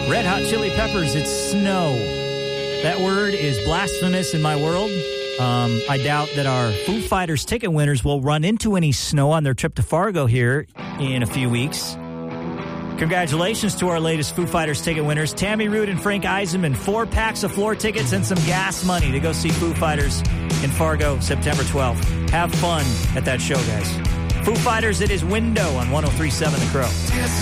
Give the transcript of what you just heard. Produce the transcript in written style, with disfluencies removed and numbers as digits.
Red Hot Chili Peppers, it's snow. That word is blasphemous in my world. I doubt that our Foo Fighters ticket winners will run into any snow on their trip to Fargo here in a few weeks. Congratulations to our latest Foo Fighters ticket winners, Tammy Root and Frank Eisenman. 4 packs of floor tickets and some gas money to go see Foo Fighters in Fargo, September 12th. Have fun at that show, guys. Foo Fighters, it is Window on 103.7 The Crow.